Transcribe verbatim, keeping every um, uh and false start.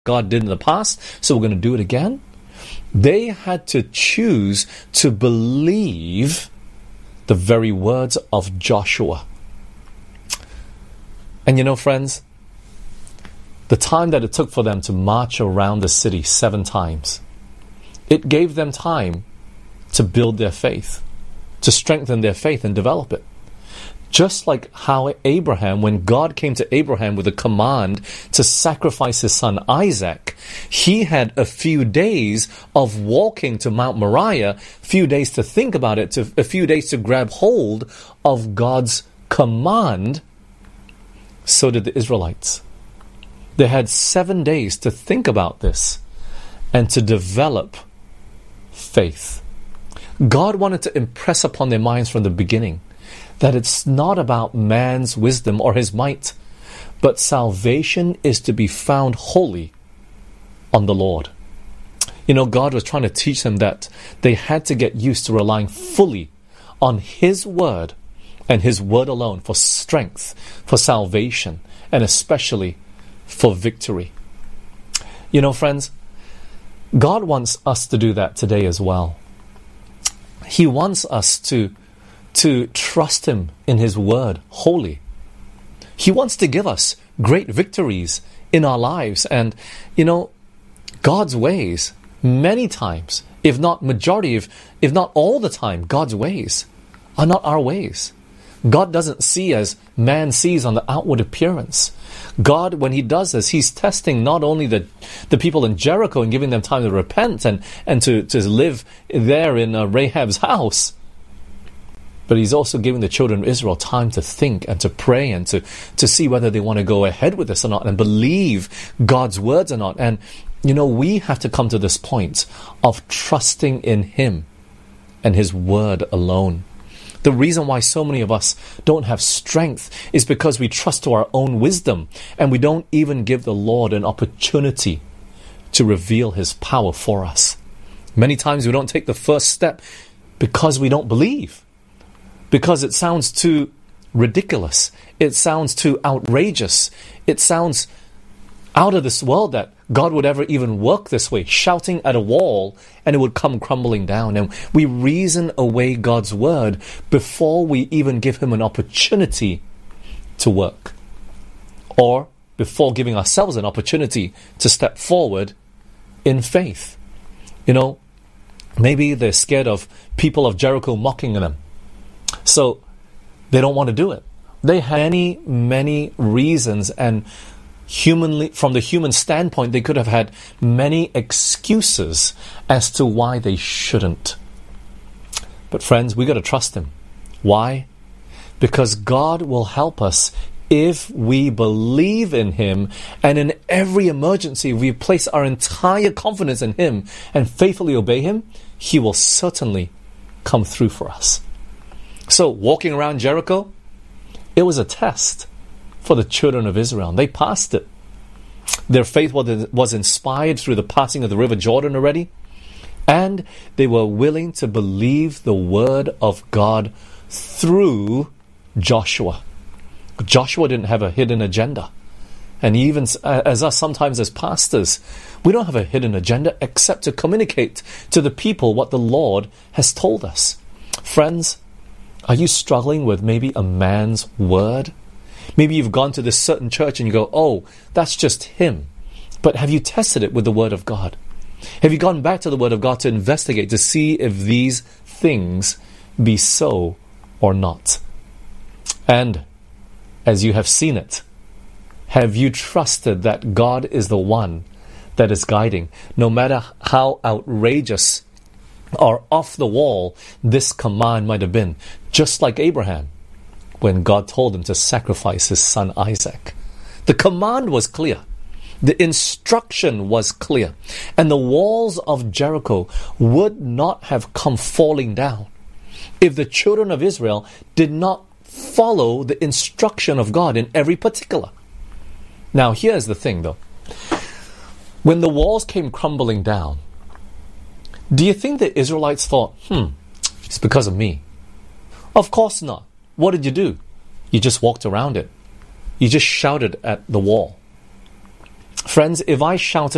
God did in the past, so we're going to do it again. They had to choose to believe the very words of Joshua. And you know, friends, the time that it took for them to march around the city seven times, it gave them time to build their faith, to strengthen their faith and develop it. Just like how Abraham, when God came to Abraham with a command to sacrifice his son Isaac, he had a few days of walking to Mount Moriah, a few days to think about it, to, a few days to grab hold of God's command. So did the Israelites. They had seven days to think about this and to develop faith. God wanted to impress upon their minds from the beginning that it's not about man's wisdom or his might, but salvation is to be found wholly on the Lord. You know, God was trying to teach them that they had to get used to relying fully on His Word and His Word alone for strength, for salvation, and especially for victory. You know, friends, God wants us to do that today as well. He wants us to to trust Him in His Word wholly. He wants to give us great victories in our lives. And, you know, God's ways, many times, if not majority, if, if not all the time, God's ways are not our ways. God doesn't see as man sees on the outward appearance. God, when He does this, He's testing not only the, the people in Jericho and giving them time to repent and, and to, to live there in uh, Rahab's house, but He's also giving the children of Israel time to think and to pray and to, to see whether they want to go ahead with this or not and believe God's words or not. And, you know, we have to come to this point of trusting in Him and His Word alone. The reason why so many of us don't have strength is because we trust to our own wisdom and we don't even give the Lord an opportunity to reveal His power for us. Many times we don't take the first step because we don't believe. Because it sounds too ridiculous. It sounds too outrageous. It sounds out of this world that God would ever even work this way, shouting at a wall and it would come crumbling down. And we reason away God's word before we even give Him an opportunity to work. Or before giving ourselves an opportunity to step forward in faith. You know, maybe they're scared of people of Jericho mocking them. So they don't want to do it. They have many, many reasons, and humanly, from the human standpoint, they could have had many excuses as to why they shouldn't. But friends, we got to trust Him. Why? Because God will help us if we believe in Him, and in every emergency we place our entire confidence in Him and faithfully obey Him. He will certainly come through for us. So, walking around Jericho, it was a test for the children of Israel. They passed it. Their faith was inspired through the passing of the river Jordan already, and they were willing to believe the word of God through Joshua. Joshua didn't have a hidden agenda. And even as us, sometimes as pastors, we don't have a hidden agenda except to communicate to the people what the Lord has told us. Friends, are you struggling with maybe a man's word? Maybe you've gone to this certain church and you go, oh, that's just him. But have you tested it with the Word of God? Have you gone back to the Word of God to investigate, to see if these things be so or not? And as you have seen it, have you trusted that God is the one that is guiding? No matter how outrageous or off the wall this command might have been, just like Abraham, when God told him to sacrifice his son Isaac. The command was clear. The instruction was clear. And the walls of Jericho would not have come falling down if the children of Israel did not follow the instruction of God in every particular. Now, here's the thing though. When the walls came crumbling down, do you think the Israelites thought, hmm, it's because of me? Of course not. What did you do? You just walked around it. You just shouted at the wall. Friends, if I shouted